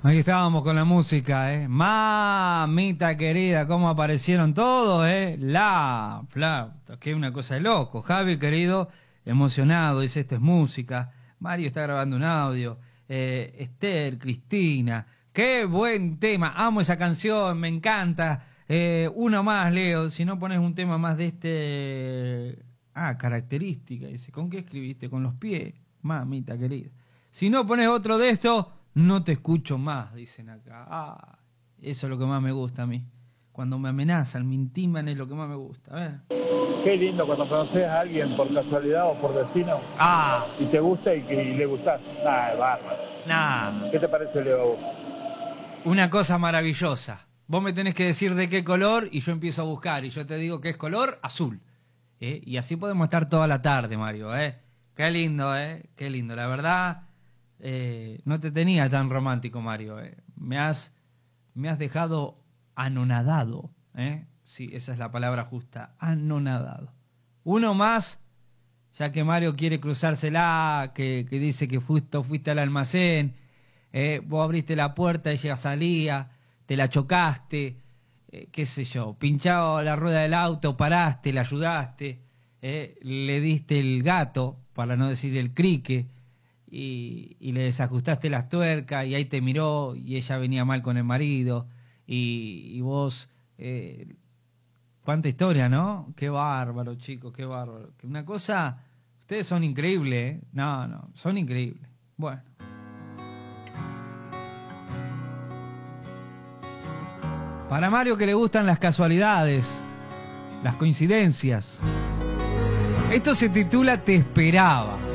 Ahí estábamos con la música, Mamita querida, cómo aparecieron todos, La flauta, que es una cosa de loco. Javi, querido, emocionado, dice, esto es música. Mario está grabando un audio. Esther, Cristina, qué buen tema. Amo esa canción, me encanta. Uno más, Leo, si no pones un tema más de característica, dice, ¿con qué escribiste? Con los pies, mamita querida. Si no pones otro de esto, no te escucho más, dicen acá. Eso es lo que más me gusta a mí. Cuando me amenazan, me intiman, es lo que más me gusta. A ver. Qué lindo cuando conoces a alguien por casualidad o por destino y te gusta y le gustás. Bárbaro. ¿Qué te parece, Leo? Una cosa maravillosa. Vos me tenés que decir de qué color y yo empiezo a buscar. Y yo te digo que es color azul. Y así podemos estar toda la tarde, Mario. Qué lindo, qué lindo. La verdad, no te tenía tan romántico, Mario. Me has dejado anonadado. Sí, esa es la palabra justa. Anonadado. Uno más, ya que Mario quiere cruzársela, que dice que fuiste al almacén. Vos abriste la puerta, ella salía, te la chocaste, qué sé yo, pinchado la rueda del auto, paraste, le ayudaste, le diste el gato, para no decir el crique, y le desajustaste las tuercas, y ahí te miró, y ella venía mal con el marido, y vos... cuánta historia, ¿no? Qué bárbaro, chicos, qué bárbaro. Una cosa, ustedes son increíbles, No, son increíbles. Bueno. Para Mario, que le gustan las casualidades, las coincidencias. Esto se titula Te esperaba.